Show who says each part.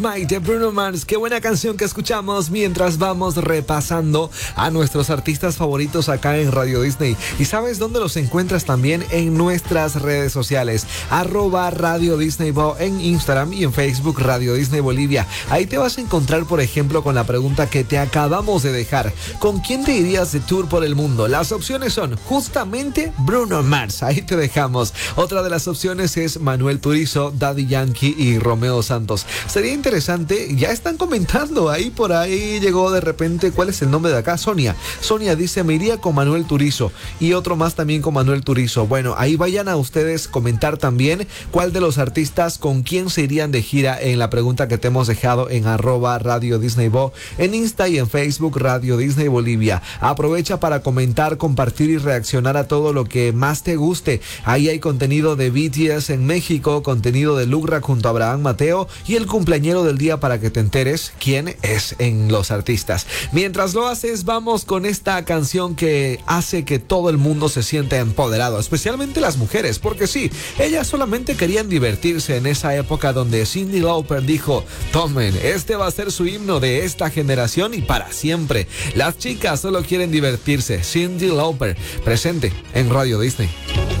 Speaker 1: De Bruno Mars, qué buena canción que escuchamos mientras vamos repasando a nuestros artistas favoritos acá en Radio Disney. ¿Y sabes dónde los encuentras también? En nuestras redes sociales, @Radio Disney Bo en Instagram y en Facebook Radio Disney Bolivia. Ahí te vas a encontrar, por ejemplo, con la pregunta que te acabamos de dejar. ¿Con quién te irías de tour por el mundo? Las opciones son justamente Bruno Mars. Ahí te dejamos. Otra de las opciones es Manuel Turizo, Daddy Yankee y Romeo Santos. Sería interesante, ya están comentando ahí, por ahí llegó de repente, ¿cuál es el nombre de acá? Sonia dice, me iría con Manuel Turizo, y otro más también con Manuel Turizo. Bueno, ahí vayan a ustedes comentar también cuál de los artistas, con quién se irían de gira en la pregunta que te hemos dejado en @Radio Disney Bo, en Insta y en Facebook Radio Disney Bolivia. Aprovecha para comentar, compartir y reaccionar a todo lo que más te guste. Ahí hay contenido de BTS en México, contenido de Lugra junto a Abraham Mateo y el cumpleañero del día para que te enteres quién es en los artistas. Mientras lo haces, vamos con esta canción que hace que todo el mundo se sienta empoderado, especialmente las mujeres, porque sí, ellas solamente querían divertirse en esa época donde Cyndi Lauper dijo, tomen, este va a ser su himno de esta generación y para siempre. Las chicas solo quieren divertirse. Cyndi Lauper, presente en Radio Disney.